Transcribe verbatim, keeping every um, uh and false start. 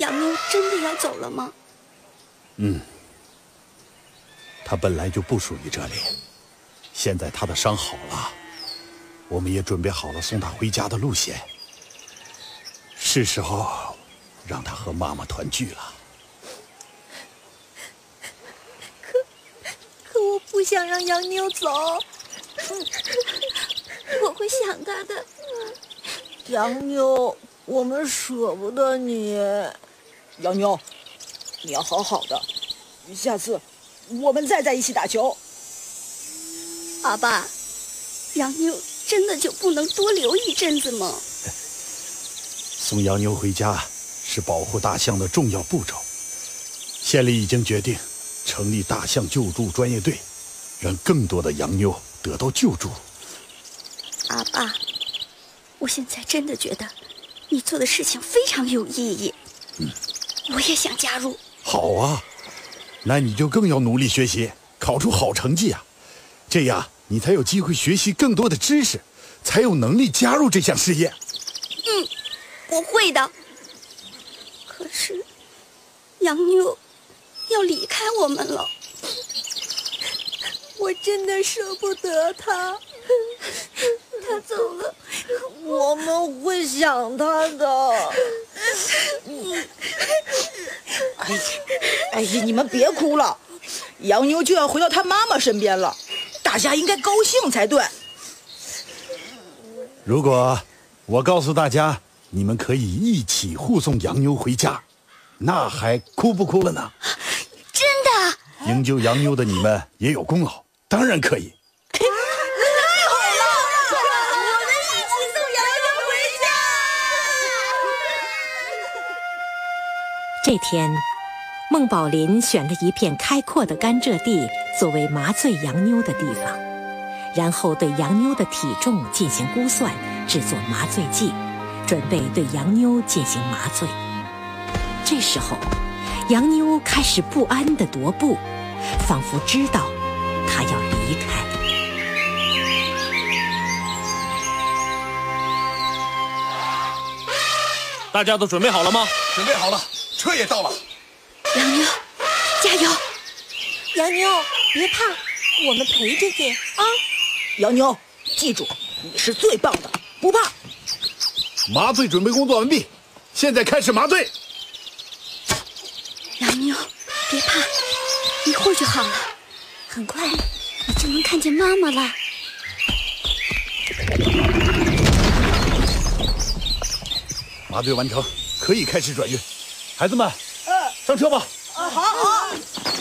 杨妞真的要走了吗？ 嗯，她本来就不属于这里，现在她的伤好了，我们也准备好了送她回家的路线，是时候让她和妈妈团聚了。 可可我不想让杨妞走，我会想她的。 杨妞，我们舍不得你。 杨妞，你要好好的，下次我们再在一起打球。 阿爸，杨妞真的就不能多留一阵子吗？ 送杨妞回家是保护大象的重要步骤，县里已经决定成立大象救助专业队，让更多的杨妞得到救助。 阿爸，我现在真的觉得你做的事情非常有意义，嗯，我也想加入。 好啊，那你就更要努力学习，考出好成绩啊，这样你才有机会学习更多的知识，才有能力加入这项事业。 嗯，我会的。可是杨妞要离开我们了，我真的舍不得她。她走了， 我们会想她的。 哎，哎呀，你们别哭了，杨妞就要回到她妈妈身边了，大家应该高兴才对。 如果我告诉大家，你们可以一起护送杨妞回家，那还哭不哭了呢？ 真的？ 营救杨妞的你们也有功劳，当然可以。 这天，孟宝林选了一片开阔的甘蔗地作为麻醉杨妞的地方，然后对杨妞的体重进行估算，制作麻醉剂，准备对杨妞进行麻醉。这时候，杨妞开始不安地踱步，仿佛知道她要离开。 大家都准备好了吗？ 准备好了，车也到了。 杨妞，加油！ 杨妞，别怕，我们陪着你啊！ 杨妞，记住，你是最棒的，不怕。 麻醉准备工作完毕，现在开始麻醉。 杨妞，别怕，一会儿就好了，很快你就能看见妈妈了。 麻醉完成，可以开始转运。孩子们，上车吧。 啊，好好。